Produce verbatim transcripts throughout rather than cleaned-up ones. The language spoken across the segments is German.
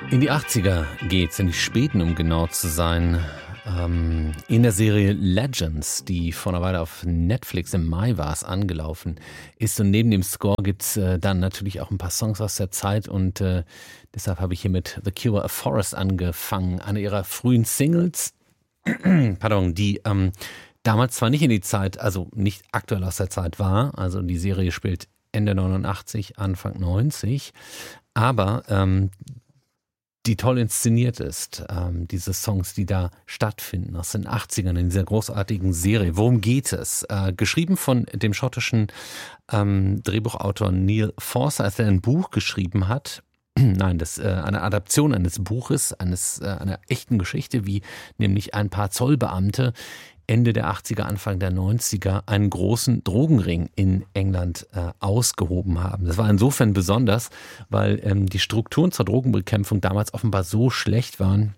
In die achtziger geht's, in die späten, um genau zu sein. Ähm, in der Serie Legends, die vor einer Weile auf Netflix im Mai war es angelaufen ist. Und neben dem Score gibt's äh, dann natürlich auch ein paar Songs aus der Zeit. Und äh, deshalb habe ich hier mit The Cure A Forest angefangen. Eine ihrer frühen Singles, pardon, die ähm, damals zwar nicht in die Zeit, also nicht aktuell aus der Zeit war. Also die Serie spielt Ende neunundachtzig, Anfang neunzig. Aber ähm, die toll inszeniert ist, ähm, diese Songs, die da stattfinden aus den achtzigern in dieser großartigen Serie. Worum geht es? Äh, geschrieben von dem schottischen ähm, Drehbuchautor Neil Forsyth, der ein Buch geschrieben hat. Nein, das äh, eine Adaption eines Buches, eines äh, einer echten Geschichte, wie nämlich ein paar Zollbeamte Ende der achtziger, Anfang der neunziger einen großen Drogenring in England äh, ausgehoben haben. Das war insofern besonders, weil ähm, die Strukturen zur Drogenbekämpfung damals offenbar so schlecht waren,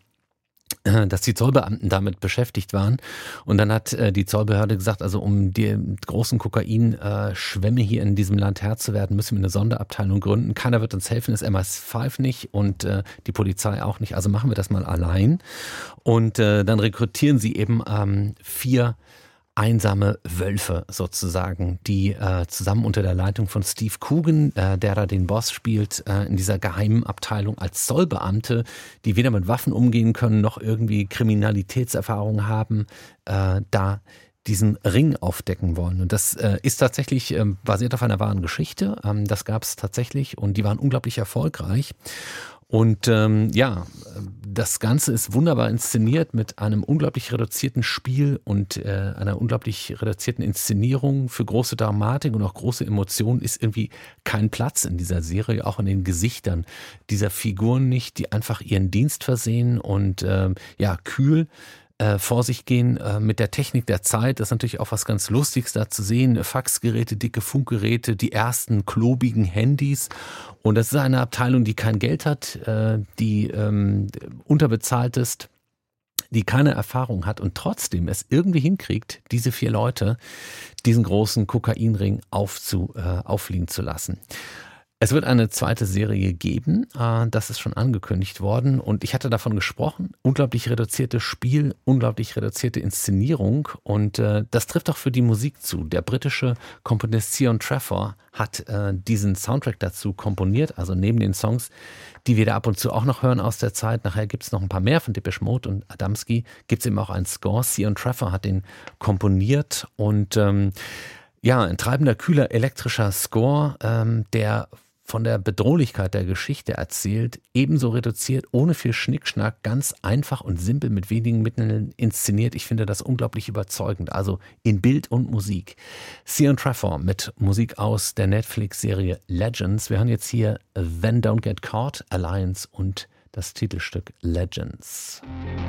äh, dass die Zollbeamten damit beschäftigt waren. Und dann hat äh, die Zollbehörde gesagt, also um die großen Kokain-Schwämme hier in diesem Land Herr zu werden, müssen wir eine Sonderabteilung gründen. Keiner wird uns helfen, das M I fünf nicht und äh, die Polizei auch nicht. Also machen wir das mal allein. Und äh, dann rekrutieren sie eben ähm, vier einsame Wölfe sozusagen, die äh, zusammen unter der Leitung von Steve Coogan, äh, der da den Boss spielt, äh, in dieser geheimen Abteilung als Zollbeamte, die weder mit Waffen umgehen können, noch irgendwie Kriminalitätserfahrung haben, äh, da diesen Ring aufdecken wollen. Und das äh, ist tatsächlich äh, basiert auf einer wahren Geschichte. Ähm, das gab es tatsächlich und die waren unglaublich erfolgreich. Und ähm, ja, das Ganze ist wunderbar inszeniert mit einem unglaublich reduzierten Spiel und äh, einer unglaublich reduzierten Inszenierung. Für große Dramatik und auch große Emotionen ist irgendwie kein Platz in dieser Serie, auch in den Gesichtern dieser Figuren nicht, die einfach ihren Dienst versehen und äh, ja, kühl Äh, vor sich gehen äh, mit der Technik der Zeit. Das ist natürlich auch was ganz Lustiges da zu sehen. Faxgeräte, dicke Funkgeräte, die ersten klobigen Handys. Und das ist eine Abteilung, die kein Geld hat, äh, die ähm, unterbezahlt ist, die keine Erfahrung hat und trotzdem es irgendwie hinkriegt, diese vier Leute diesen großen Kokainring aufzu, äh, auffliegen zu lassen. Es wird eine zweite Serie geben, das ist schon angekündigt worden und ich hatte davon gesprochen, unglaublich reduziertes Spiel, unglaublich reduzierte Inszenierung und das trifft auch für die Musik zu. Der britische Komponist Sion Traffer hat diesen Soundtrack dazu komponiert, also neben den Songs, die wir da ab und zu auch noch hören aus der Zeit, nachher gibt es noch ein paar mehr von Depeche Mode und Adamski, gibt es eben auch einen Score. Sion Traffer hat den komponiert und ähm, ja, ein treibender, kühler, elektrischer Score, ähm, der von der Bedrohlichkeit der Geschichte erzählt, ebenso reduziert, ohne viel Schnickschnack, ganz einfach und simpel mit wenigen Mitteln inszeniert. Ich finde das unglaublich überzeugend, also in Bild und Musik. Sion Traffer mit Musik aus der Netflix-Serie Legends. Wir hören jetzt hier Then Don't Get Caught, Alliance und das Titelstück Legends.